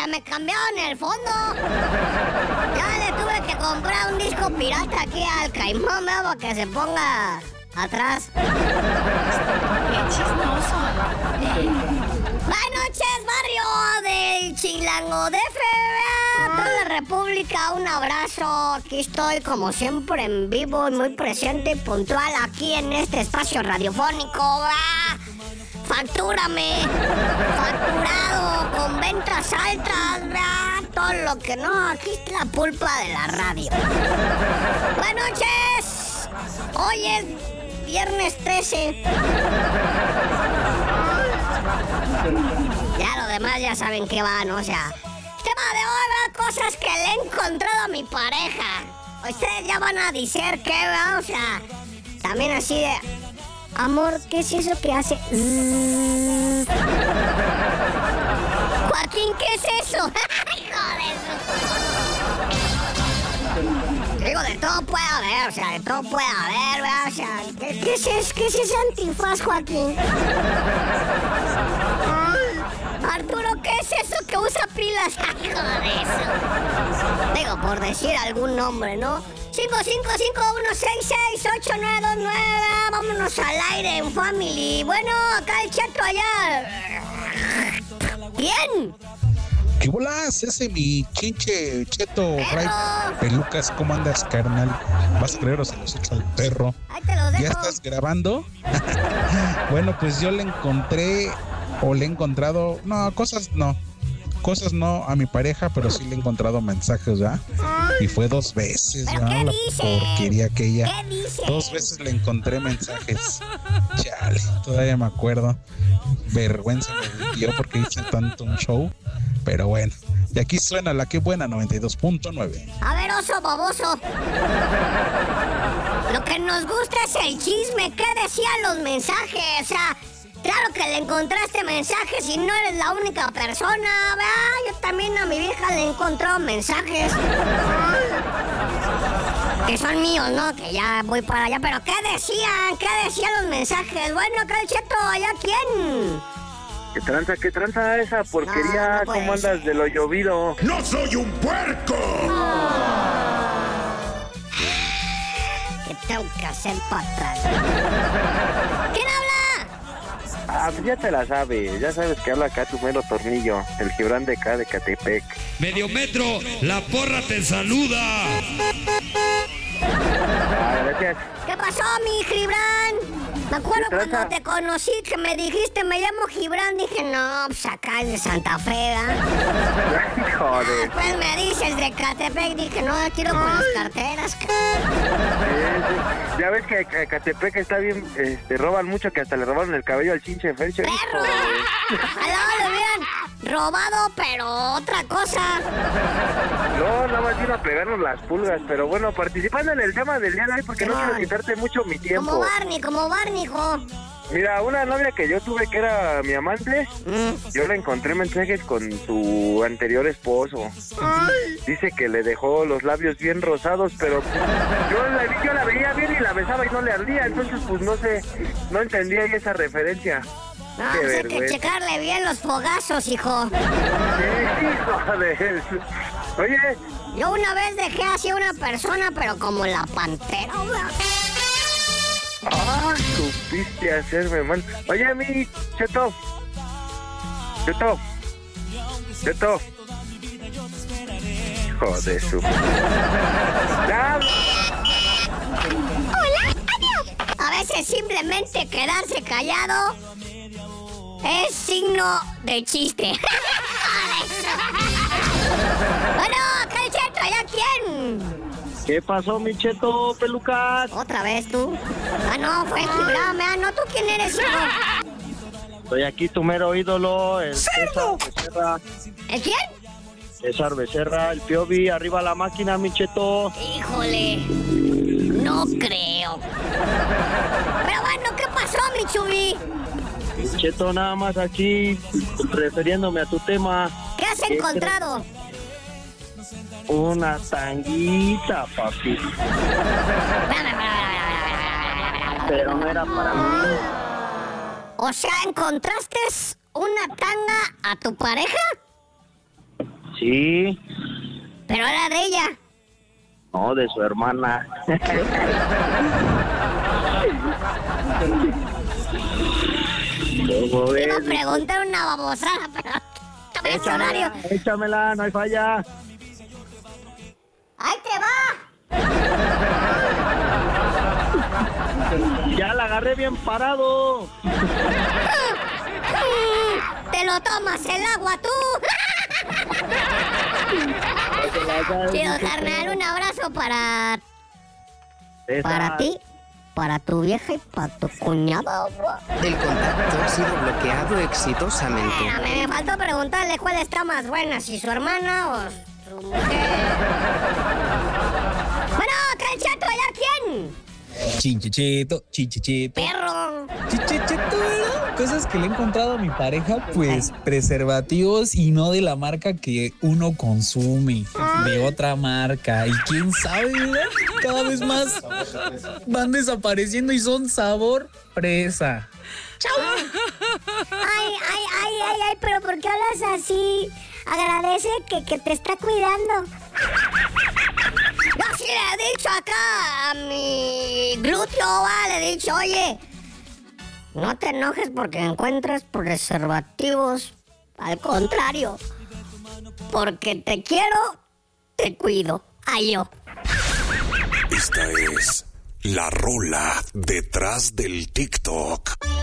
hasta me cambiaron el fondo. Ya le tuve que comprar un disco pirata aquí al Caimán, ¿verdad? Para que se ponga atrás. Qué chismoso. Buenas noches, barrio del Chilango de Fea, toda la República, un abrazo. Aquí estoy como siempre en vivo y muy presente y puntual aquí en este espacio radiofónico. ¡Ah! Factúrame, facturado, con ventas altas, ¡ah! Todo lo que no, aquí está la pulpa de la radio. Buenas noches, hoy es viernes 13. Ya lo demás ya saben qué va, ¿no? O sea, tema de hoy, ¿verdad? Cosas que le he encontrado a mi pareja. Ustedes ya van a decir qué, ¿verdad? O sea, también así de... Amor, ¿qué es eso que hace? Joaquín, ¿qué es eso? Digo, de todo puede haber, o sea, de todo puede haber, ¿verdad? O sea, ¿qué es ese antifaz, Joaquín? Arturo, ¿qué es eso que usa pilas? Hijo de eso. Digo, por decir algún nombre, ¿no? 555-166-8929. Vámonos al aire en Family. Bueno, acá el Cheto allá. Bien. ¿Qué bolas? Ese mi chinche Cheto, Ray Pelucas, ¿cómo andas, carnal? ¿Vas a creer o se los echa el perro? Ahí te los dejo. ¿Ya estás grabando? Bueno, pues yo le encontré o le he encontrado, cosas no a mi pareja, pero sí le he encontrado mensajes, ¿ya? Y fue 2 veces, ¿Pero ¿ya? qué La dice? porquería aquella. ¿Qué dice? 2 veces le encontré mensajes. Chale, todavía me acuerdo. Vergüenza me dio porque hice tanto un show. Pero bueno, y aquí suena la que buena 92.9. A ver, oso baboso. Lo que nos gusta es el chisme. ¿Qué decían los mensajes? O sea, claro que le encontraste mensajes y no eres la única persona, ¿verdad? Yo también a mi vieja le he encontrado mensajes. Que son míos, ¿no? Que ya voy para allá. Pero ¿qué decían? ¿Qué decían los mensajes? Bueno, acá el Cheto, ¿allá quién? ¿Qué tranza esa porquería? No puede ¿Cómo andas ser. de lo llovido? ¡No soy un puerco! ¿Qué tengo que hacer para atrás? ¿Quién habla? Pues ya te la sabes. Ya sabes que habla acá tu mero tornillo. El Gibran de acá de Catepec. Medio metro, la porra te saluda. Gracias. ¿Qué pasó, mi Gibran? Me acuerdo ¿Qué tranza? cuando te conocí que me dijiste, me llamo Gibran. Dije, no, pues acá es de Santa Fe, ¿verdad? Joder. Después me dices de Catepec. Dije, no, quiero con las carteras. Sí. Ya ves que Catepec está bien, roban mucho, que hasta le robaron el cabello al chinche Fercho. ¡Perro! Ojalá le hubieran robado, pero otra cosa. No, nada más vino a pegarnos las pulgas. Pero bueno, participando en el tema del día de hoy, porque no quiero quitarte mucho mi tiempo. Como Barney, hijo. Mira, una novia que yo tuve que era mi amante, yo le encontré mensajes con su anterior esposo. Dice que le dejó los labios bien rosados, pero yo la veía bien y la besaba y no le ardía, entonces pues no sé, no entendía ahí esa referencia. No, Qué pues hay que vergüenza. checarle bien los fogazos, hijo. Sí, joder. Oye, Yo una vez dejé así a una persona, pero como la pantera, ¿verdad? supiste hacerme mal. Oye, mi Cheto. Joder, su... Ya. A veces simplemente quedarse callado es signo de chiste. Bueno, acá el Cheto, ¿allá quién? ¿Qué pasó, mi Cheto Pelucas? ¿Otra vez tú? Ah, no, fue Gibran, ¿no? ¿Tú quién eres, hijo? Soy aquí tu mero ídolo, el César Becerra. ¿El quién? César Becerra, el Piovi, arriba la máquina, mi Cheto. Híjole, no creo. Pero bueno, ¿qué pasó, mi Chubi? Mi Cheto, nada más aquí, refiriéndome a tu tema. ¿Qué has encontrado? Una tanguita, papi. Pero no era para mí. O sea, ¿encontraste una tanga a tu pareja? Sí. Pero era de ella. No, de su hermana. ¿Cómo ves? Iba a preguntar una babosada, pero... Échamela, no hay falla. ¡Ahí te va! Ya la agarré bien parado. ¡Te lo tomas el agua tú! Chido, carnal, un abrazo para ti, para tu vieja y para tu cuñado. El contacto ha sido bloqueado exitosamente. Me faltó preguntarle cuál está más buena, si su hermana o su mujer. Bueno, trae el chato, ¿ya quién? Chinchichito. Perro. Chinchichito, cosas que le he encontrado a mi pareja, pues preservativos y no de la marca que uno consume, de otra marca. Y quién sabe, ¿verdad? Cada vez más van desapareciendo y son sabor fresa. Ay, pero ¿por qué hablas así? Agradece que te está cuidando. Yo sí le he dicho acá a mi glúteo, le he dicho, oye, no te enojes porque encuentras preservativos. Al contrario, porque te quiero, te cuido. Ay, yo. Esta es la rola detrás del TikTok.